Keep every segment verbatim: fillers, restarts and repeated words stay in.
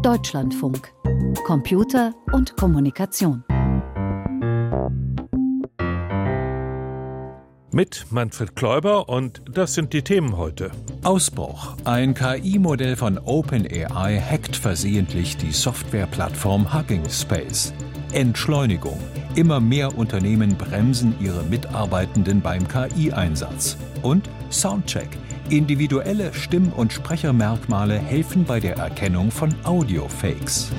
Deutschlandfunk. Computer und Kommunikation. Mit Manfred Kläuber, und das sind die Themen heute. Ausbruch. Ein K I-Modell von OpenAI hackt versehentlich die Softwareplattform Hugging Space. Entschleunigung. Immer mehr Unternehmen bremsen ihre Mitarbeitenden beim K I-Einsatz. Und Soundcheck. Individuelle Stimm- und Sprechermerkmale helfen bei der Erkennung von Audio-Fakes.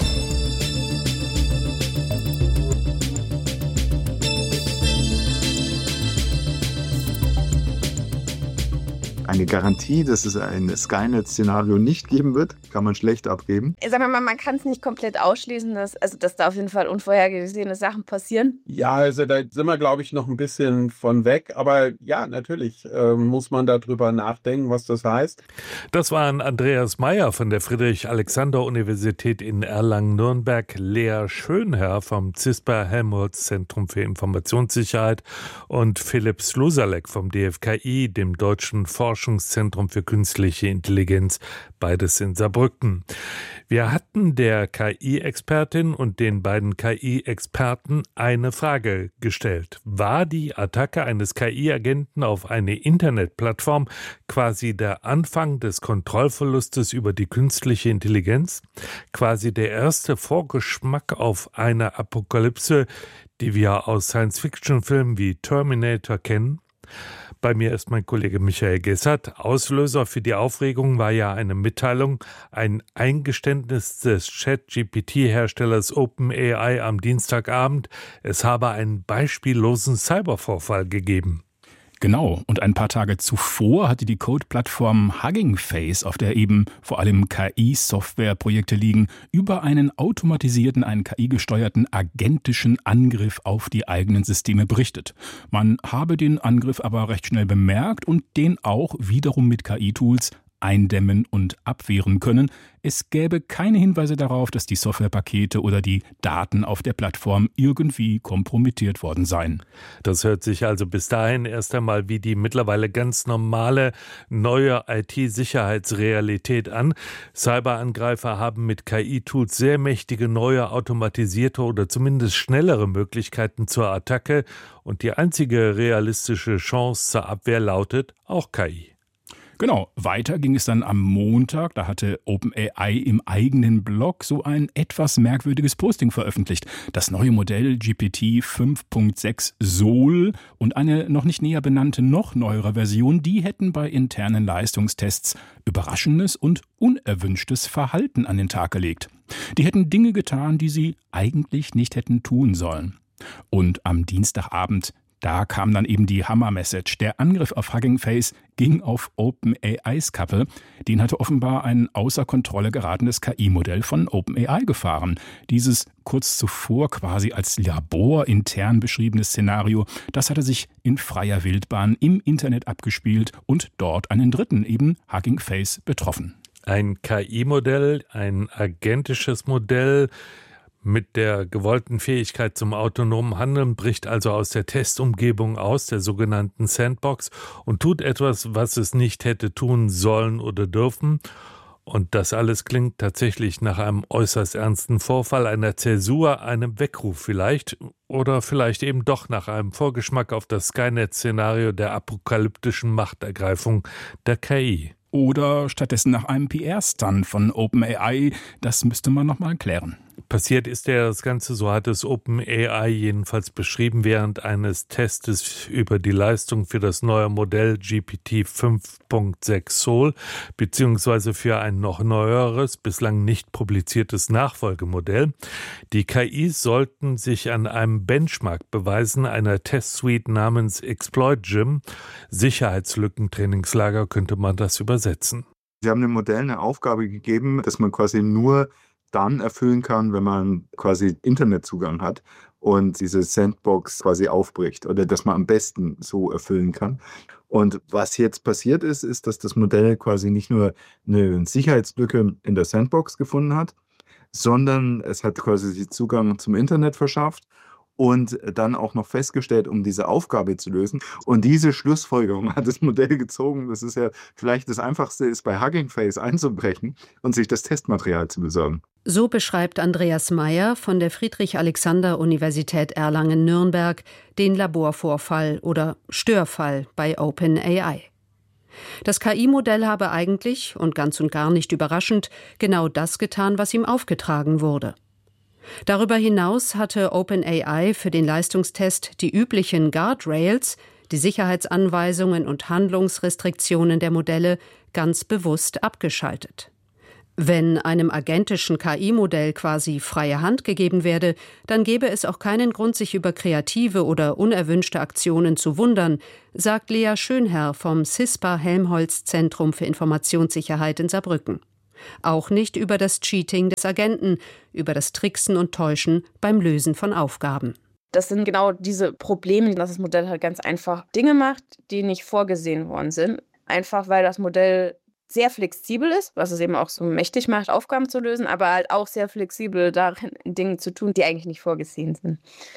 Eine Garantie, dass es ein Skynet-Szenario nicht geben wird, kann man schlecht abgeben. Sagen wir mal, man kann es nicht komplett ausschließen, dass, also, dass da auf jeden Fall unvorhergesehene Sachen passieren. Ja, also da sind wir, glaube ich, noch ein bisschen von weg. Aber ja, natürlich äh, muss man darüber nachdenken, was das heißt. Das waren Andreas Meyer von der Friedrich-Alexander-Universität in Erlangen-Nürnberg, Lea Schönherr vom CISPA-Helmholtz-Zentrum für Informationssicherheit und Philipp Slusalek vom D F K I, dem Deutschen Forschungszentrum für künstliche Intelligenz, beides in Saarbrücken. Wir hatten der K I-Expertin und den beiden K I-Experten eine Frage gestellt. War die Attacke eines K I-Agenten auf eine Internetplattform quasi der Anfang des Kontrollverlustes über die künstliche Intelligenz? Quasi der erste Vorgeschmack auf eine Apokalypse, die wir aus Science-Fiction-Filmen wie Terminator kennen? Bei mir ist mein Kollege Michael Gessert. Auslöser für die Aufregung war ja eine Mitteilung, ein Eingeständnis des Chat-G P T-Herstellers OpenAI am Dienstagabend. Es habe einen beispiellosen Cybervorfall gegeben. Genau, und ein paar Tage zuvor hatte die Code-Plattform Hugging Face, auf der eben vor allem K I-Softwareprojekte liegen, über einen automatisierten, einen K I-gesteuerten agentischen Angriff auf die eigenen Systeme berichtet. Man habe den Angriff aber recht schnell bemerkt und den auch wiederum mit K I-Tools eindämmen und abwehren können. Es gäbe keine Hinweise darauf, dass die Softwarepakete oder die Daten auf der Plattform irgendwie kompromittiert worden seien. Das hört sich also bis dahin erst einmal wie die mittlerweile ganz normale neue I T-Sicherheitsrealität an. Cyberangreifer haben mit K I-Tools sehr mächtige neue automatisierte oder zumindest schnellere Möglichkeiten zur Attacke, und die einzige realistische Chance zur Abwehr lautet auch K I. Genau, weiter ging es dann am Montag. Da hatte OpenAI im eigenen Blog so ein etwas merkwürdiges Posting veröffentlicht. Das neue Modell G P T fünf Punkt sechs Sol und eine noch nicht näher benannte, noch neuere Version, die hätten bei internen Leistungstests überraschendes und unerwünschtes Verhalten an den Tag gelegt. Die hätten Dinge getan, die sie eigentlich nicht hätten tun sollen. Und am Dienstagabend, da kam dann eben die Hammer-Message. Der Angriff auf Hugging Face ging auf OpenAIs Kappe. Den hatte offenbar ein außer Kontrolle geratenes K I-Modell von OpenAI gefahren. Dieses kurz zuvor quasi als laborintern beschriebenes Szenario, das hatte sich in freier Wildbahn im Internet abgespielt und dort einen Dritten, eben Hugging Face, betroffen. Ein K I-Modell, ein agentisches Modell mit der gewollten Fähigkeit zum autonomen Handeln, bricht also aus der Testumgebung aus, der sogenannten Sandbox, und tut etwas, was es nicht hätte tun sollen oder dürfen. Und das alles klingt tatsächlich nach einem äußerst ernsten Vorfall, einer Zäsur, einem Weckruf vielleicht, oder vielleicht eben doch nach einem Vorgeschmack auf das Skynet-Szenario der apokalyptischen Machtergreifung der K I. Oder stattdessen nach einem P R-Stunt von OpenAI, das müsste man nochmal klären. Passiert ist ja das Ganze, so hat es OpenAI jedenfalls beschrieben, während eines Testes über die Leistung für das neue Modell G P T fünf Punkt sechs Sol beziehungsweise für ein noch neueres, bislang nicht publiziertes Nachfolgemodell. Die K Is sollten sich an einem Benchmark beweisen, einer Testsuite namens Exploit Gym. Sicherheitslückentrainingslager könnte man das übersetzen. Sie haben dem Modell eine Aufgabe gegeben, dass man quasi nur dann erfüllen kann, wenn man quasi Internetzugang hat und diese Sandbox quasi aufbricht, oder dass man am besten so erfüllen kann. Und was jetzt passiert ist, ist, dass das Modell quasi nicht nur eine Sicherheitslücke in der Sandbox gefunden hat, sondern es hat quasi Zugang zum Internet verschafft und dann auch noch festgestellt, um diese Aufgabe zu lösen. Und diese Schlussfolgerung hat das Modell gezogen, dass es ja vielleicht das Einfachste ist, bei Hugging Face einzubrechen und sich das Testmaterial zu besorgen. So beschreibt Andreas Meier von der Friedrich-Alexander-Universität Erlangen-Nürnberg den Laborvorfall oder Störfall bei OpenAI. Das K I-Modell habe eigentlich, und ganz und gar nicht überraschend, genau das getan, was ihm aufgetragen wurde. Darüber hinaus hatte OpenAI für den Leistungstest die üblichen Guardrails, die Sicherheitsanweisungen und Handlungsrestriktionen der Modelle, ganz bewusst abgeschaltet. Wenn einem agentischen K I-Modell quasi freie Hand gegeben werde, dann gäbe es auch keinen Grund, sich über kreative oder unerwünschte Aktionen zu wundern, sagt Lea Schönherr vom CISPA-Helmholtz-Zentrum für Informationssicherheit in Saarbrücken. Auch nicht über das Cheating des Agenten, über das Tricksen und Täuschen beim Lösen von Aufgaben. Das sind genau diese Probleme, dass das Modell halt ganz einfach Dinge macht, die nicht vorgesehen worden sind. Einfach weil das Modell sehr flexibel ist, was es eben auch so mächtig macht, Aufgaben zu lösen, aber halt auch sehr flexibel darin, Dinge zu tun, die eigentlich nicht vorgesehen sind.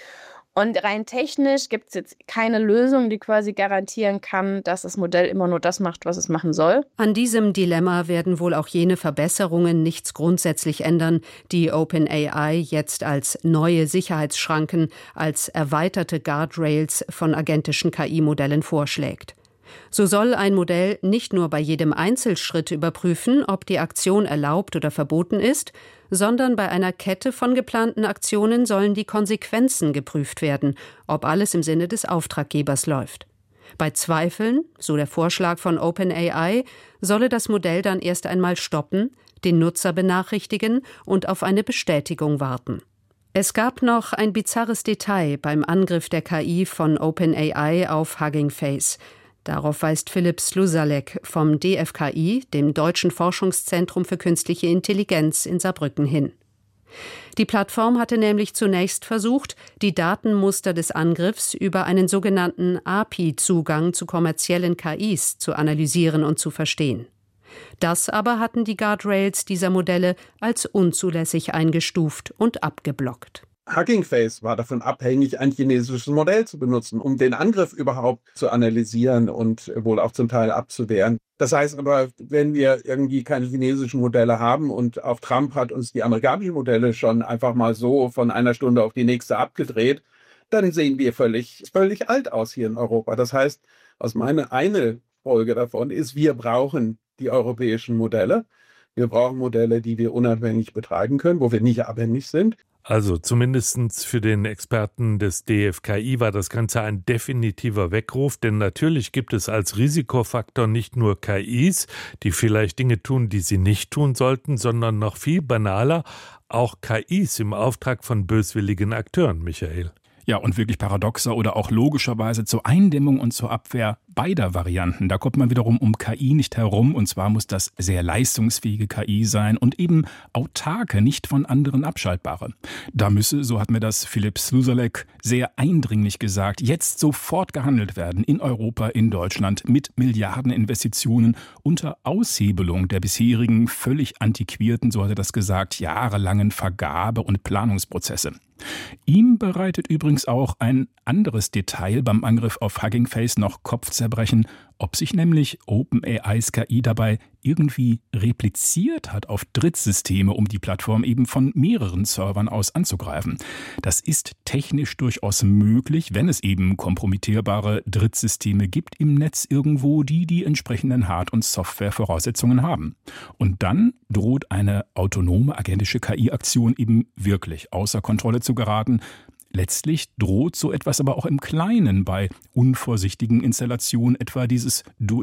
Und rein technisch gibt es jetzt keine Lösung, die quasi garantieren kann, dass das Modell immer nur das macht, was es machen soll. An diesem Dilemma werden wohl auch jene Verbesserungen nichts grundsätzlich ändern, die OpenAI jetzt als neue Sicherheitsschranken, als erweiterte Guardrails von agentischen K I-Modellen vorschlägt. So soll ein Modell nicht nur bei jedem Einzelschritt überprüfen, ob die Aktion erlaubt oder verboten ist, sondern bei einer Kette von geplanten Aktionen sollen die Konsequenzen geprüft werden, ob alles im Sinne des Auftraggebers läuft. Bei Zweifeln, so der Vorschlag von OpenAI, solle das Modell dann erst einmal stoppen, den Nutzer benachrichtigen und auf eine Bestätigung warten. Es gab noch ein bizarres Detail beim Angriff der K I von OpenAI auf Hugging Face. Darauf weist Philipp Slusalek vom D F K I, dem Deutschen Forschungszentrum für Künstliche Intelligenz in Saarbrücken, hin. Die Plattform hatte nämlich zunächst versucht, die Datenmuster des Angriffs über einen sogenannten A P I-Zugang zu kommerziellen K Is zu analysieren und zu verstehen. Das aber hatten die Guardrails dieser Modelle als unzulässig eingestuft und abgeblockt. Hugging Face war davon abhängig, ein chinesisches Modell zu benutzen, um den Angriff überhaupt zu analysieren und wohl auch zum Teil abzuwehren. Das heißt aber, wenn wir irgendwie keine chinesischen Modelle haben und auch Trump hat uns die amerikanischen Modelle schon einfach mal so von einer Stunde auf die nächste abgedreht, dann sehen wir völlig, völlig alt aus hier in Europa. Das heißt, aus meiner eine Folge davon ist, wir brauchen die europäischen Modelle. Wir brauchen Modelle, die wir unabhängig betreiben können, wo wir nicht abhängig sind. Also zumindest für den Experten des D F K I war das Ganze ein definitiver Weckruf, denn natürlich gibt es als Risikofaktor nicht nur K Is, die vielleicht Dinge tun, die sie nicht tun sollten, sondern noch viel banaler, auch K Is im Auftrag von böswilligen Akteuren, Michael. Ja, und wirklich paradoxer oder auch logischerweise zur Eindämmung und zur Abwehr beider Varianten. Da kommt man wiederum um K I nicht herum, und zwar muss das sehr leistungsfähige K I sein und eben autarke, nicht von anderen abschaltbare. Da müsse, so hat mir das Philipp Slusalek sehr eindringlich gesagt, jetzt sofort gehandelt werden in Europa, in Deutschland mit Milliardeninvestitionen unter Aushebelung der bisherigen völlig antiquierten, so hat er das gesagt, jahrelangen Vergabe- und Planungsprozesse. Ihm bereitet übrigens auch ein anderes Detail beim Angriff auf Hugging Face noch Kopfzerbrechen, ob sich nämlich OpenAIs K I dabei irgendwie repliziert hat auf Drittsysteme, um die Plattform eben von mehreren Servern aus anzugreifen. Das ist technisch durchaus möglich, wenn es eben kompromittierbare Drittsysteme gibt im Netz irgendwo, die die entsprechenden Hard- und Softwarevoraussetzungen haben. Und dann droht eine autonome agentische K I-Aktion eben wirklich außer Kontrolle zu geraten. Letztlich droht so etwas aber auch im Kleinen bei unvorsichtigen Installationen etwa dieses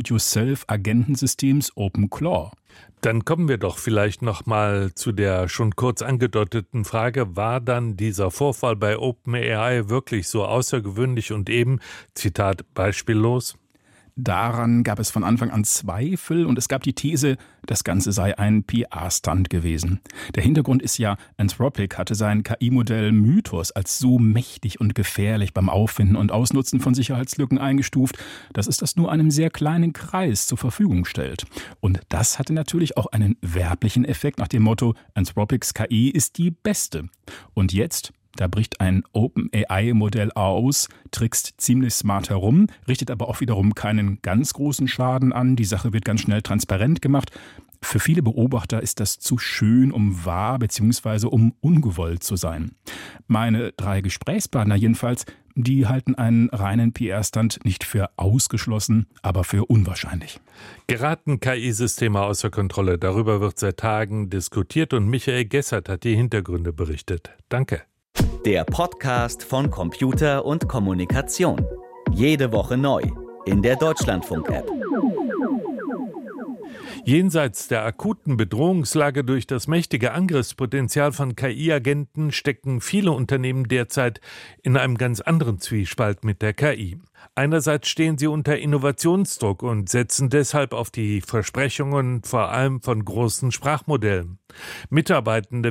Do-it-yourself-Agentensystems OpenClaw. Dann kommen wir doch vielleicht noch mal zu der schon kurz angedeuteten Frage, war dann dieser Vorfall bei OpenAI wirklich so außergewöhnlich und eben, Zitat, beispiellos? Daran gab es von Anfang an Zweifel und es gab die These, das Ganze sei ein P R-Stunt gewesen. Der Hintergrund ist ja, Anthropic hatte sein K I-Modell Mythos als so mächtig und gefährlich beim Auffinden und Ausnutzen von Sicherheitslücken eingestuft, dass es das nur einem sehr kleinen Kreis zur Verfügung stellt. Und das hatte natürlich auch einen werblichen Effekt nach dem Motto, Anthropics K I ist die beste. Und jetzt, Da bricht ein OpenAI-Modell aus, trickst ziemlich smart herum, richtet aber auch wiederum keinen ganz großen Schaden an. Die Sache wird ganz schnell transparent gemacht. Für viele Beobachter ist das zu schön, um wahr bzw. um ungewollt zu sein. Meine drei Gesprächspartner jedenfalls, die halten einen reinen P R-Stunt nicht für ausgeschlossen, aber für unwahrscheinlich. Geraten K I-Systeme außer Kontrolle? Darüber wird seit Tagen diskutiert und Michael Gessert hat die Hintergründe berichtet. Danke. Der Podcast von Computer und Kommunikation. Jede Woche neu in der Deutschlandfunk-App. Jenseits der akuten Bedrohungslage durch das mächtige Angriffspotenzial von K I-Agenten stecken viele Unternehmen derzeit in einem ganz anderen Zwiespalt mit der K I. Einerseits stehen sie unter Innovationsdruck und setzen deshalb auf die Versprechungen vor allem von großen Sprachmodellen. Mitarbeitende